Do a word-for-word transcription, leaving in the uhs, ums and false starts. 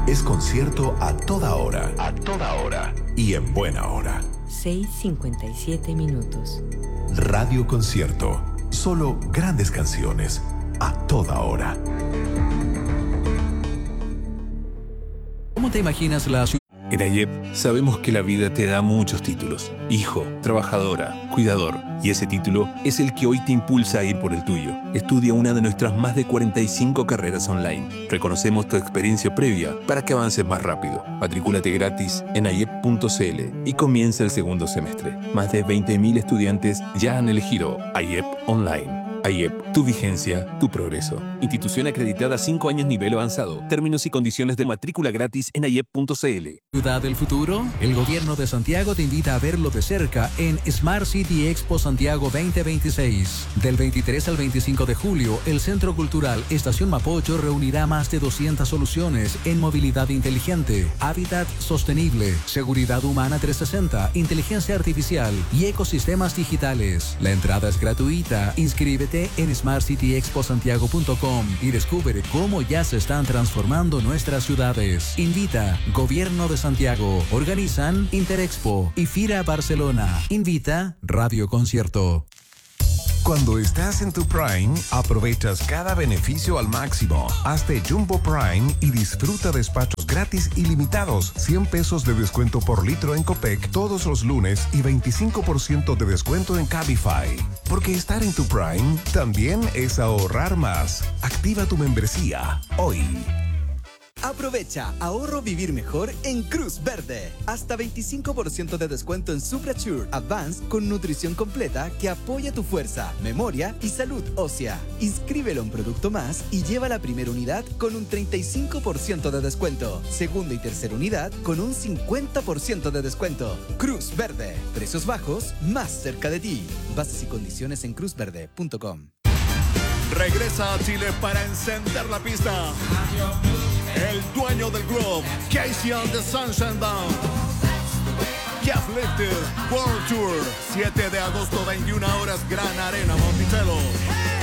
es concierto a toda hora. A toda hora. Y en buena hora. seis cincuenta y siete minutos. Radio Concierto. Solo grandes canciones. A toda hora. ¿Cómo te imaginas la ciudad? En A Y E P sabemos que la vida te da muchos títulos. Hijo, trabajadora, cuidador. Y ese título es el que hoy te impulsa a ir por el tuyo. Estudia una de nuestras más de cuarenta y cinco carreras online. Reconocemos tu experiencia previa para que avances más rápido. Matricúlate gratis en ayep punto cl y comienza el segundo semestre. Más de veinte mil estudiantes ya han elegido A Y E P Online. A Y E P, tu vigencia, tu progreso. Institución acreditada cinco años nivel avanzado. Términos y condiciones de matrícula gratis en ayep punto cl. ¿Ciudad del futuro? El gobierno de Santiago te invita a verlo de cerca en Smart City Expo Santiago veinte veintiséis. Del veintitrés al veinticinco de julio, el Centro Cultural Estación Mapocho reunirá más de doscientas soluciones en movilidad inteligente, hábitat sostenible, seguridad humana trescientos sesenta, inteligencia artificial y ecosistemas digitales. La entrada es gratuita. Inscríbete en smart city expo santiago punto com y descubre cómo ya se están transformando nuestras ciudades. Invita Gobierno de Santiago. Organizan Interexpo y Fira Barcelona. Invita Radio Concierto. Cuando estás en tu Prime, aprovechas cada beneficio al máximo. Hazte Jumbo Prime y disfruta despachos gratis ilimitados. cien pesos de descuento por litro en Copec todos los lunes y veinticinco por ciento de descuento en Cabify. Porque estar en tu Prime también es ahorrar más. Activa tu membresía hoy. Aprovecha ahorro vivir mejor en Cruz Verde. Hasta veinticinco por ciento de descuento en SupraSure Advance con nutrición completa que apoya tu fuerza, memoria y salud ósea. Inscríbelo en Producto Más y lleva la primera unidad con un treinta y cinco por ciento de descuento. Segunda y tercera unidad con un cincuenta por ciento de descuento. Cruz Verde. Precios bajos más cerca de ti. Bases y condiciones en cruz verde punto com. Regresa a Chile para encender la pista. El dueño del groove, Casey and the Sunshine Band. Jeff Lifted World Tour, siete de agosto, veintiuna horas, Gran Arena, Monticello.